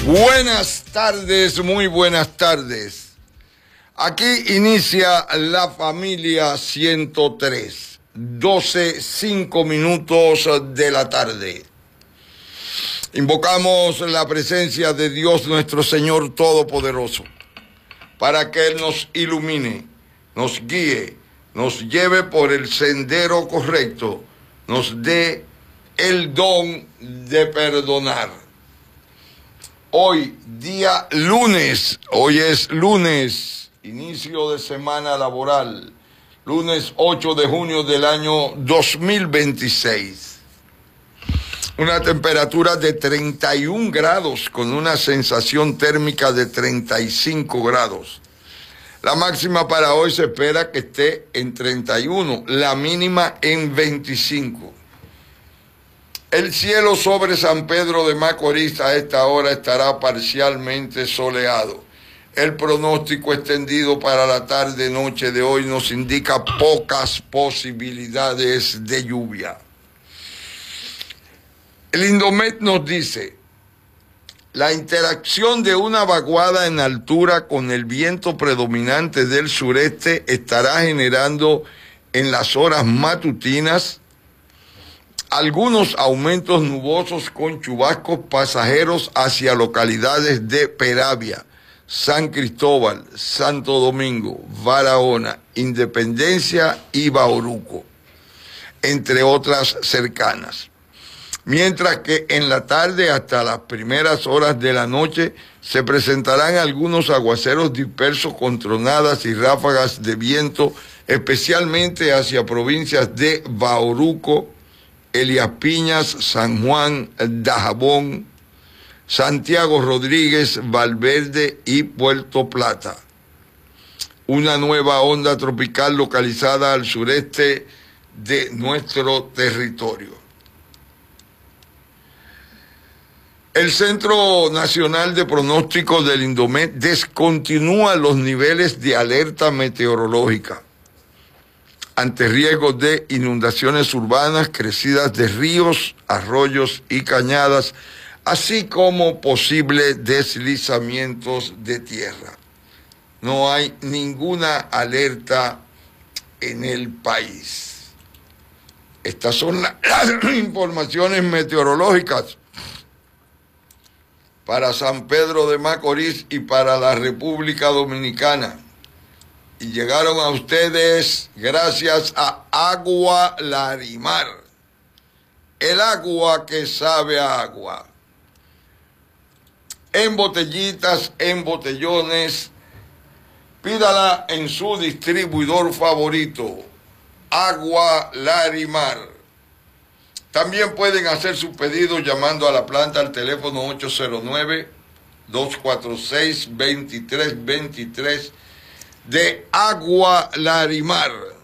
Buenas tardes, muy buenas tardes. Aquí inicia la familia 103, 12:05 de la tarde. Invocamos la presencia de Dios nuestro Señor Todopoderoso, para que Él nos ilumine, nos guíe, nos lleve por el sendero correcto, nos dé el don de perdonar. Hoy, día lunes, hoy es lunes, inicio de semana laboral, lunes 8 de junio del año 2026. Una temperatura de 31 grados con una sensación térmica de 35 grados. La máxima para hoy se espera que esté en 31, la mínima en 25. El cielo sobre San Pedro de Macorís a esta hora estará parcialmente soleado. El pronóstico extendido para la tarde-noche de hoy nos indica pocas posibilidades de lluvia. El Indomet nos dice: la interacción de una vaguada en altura con el viento predominante del sureste estará generando en las horas matutinas algunos aumentos nubosos con chubascos pasajeros hacia localidades de Peravia, San Cristóbal, Santo Domingo, Barahona, Independencia y Bauruco, entre otras cercanas. Mientras que en la tarde hasta las primeras horas de la noche se presentarán algunos aguaceros dispersos con tronadas y ráfagas de viento, especialmente hacia provincias de Bauruco, Elías Piñas, San Juan, Dajabón, Santiago Rodríguez, Valverde y Puerto Plata. Una nueva onda tropical localizada al sureste de nuestro territorio. El Centro Nacional de Pronóstico del Indomet descontinúa los niveles de alerta meteorológica ante riesgos de inundaciones urbanas, crecidas de ríos, arroyos y cañadas, así como posibles deslizamientos de tierra. No hay ninguna alerta en el país. Estas son las informaciones meteorológicas para San Pedro de Macorís y para la República Dominicana. Y llegaron a ustedes gracias a Agua Larimar, el agua que sabe a agua. En botellitas, en botellones, pídala en su distribuidor favorito, Agua Larimar. También pueden hacer su pedido llamando a la planta al teléfono 809-246-2323 de Agua Larimar.